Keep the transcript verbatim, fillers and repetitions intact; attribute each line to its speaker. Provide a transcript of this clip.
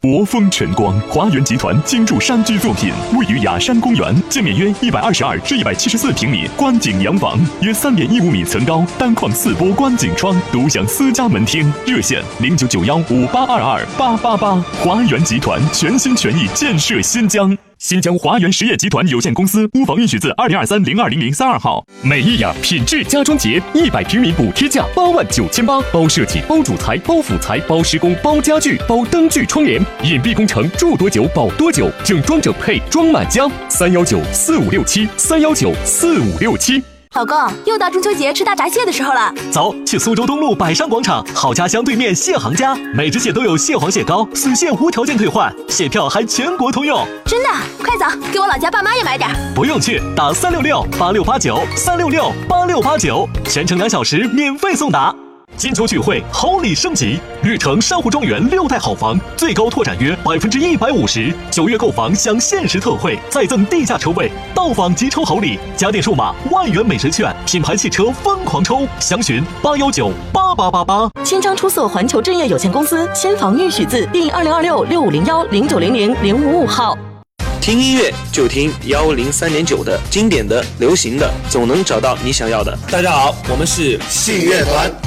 Speaker 1: 国风晨光，华源集团精筑山居作品，位于雅山公园，建面约一百二十二至一百七十四平米，观景洋房，约三点一五米层高，单框四波观景窗，独享私家门厅。热线零九九幺五八二二八八八。华源集团全心全意建设新疆。新疆华源实业集团有限公司屋房运许字二零二三零二零零三二号。
Speaker 2: 美意雅品质家装节，一百平米补贴价八万九千八，包设计、包主材、包辅材、包施工、包家具、包灯具窗帘，隐蔽工程，住多久保多久，整装整配装满家。三幺九四五六七，三幺九四五六七。
Speaker 3: 老公，又到中秋节吃大闸蟹的时候了，
Speaker 4: 走，去苏州东路百商广场好家乡对面蟹行家，每只蟹都有蟹黄蟹膏，死蟹无条件退换，蟹票还全国通用。
Speaker 3: 真的？快走，给我老家爸妈也买点。
Speaker 4: 不用去，打三六六八六八九，三六六八六八九，全程两小时免费送达。金秋聚会，好礼升级，绿城珊瑚庄园六代好房，最高拓展约百分之一百五十，九月购房享限时特惠，再赠地价车位，到访即抽好礼，家电数码万元美食券，品牌汽车疯狂抽，详询八幺九八八八八。
Speaker 5: 千张出色环球置业有限公司千房玉许字第二零二六六五零幺零九零零零五五号。
Speaker 6: 听音乐就听幺零三点九的经典的、流行的，总能找到你想要的。
Speaker 7: 大家好，我们是信乐团。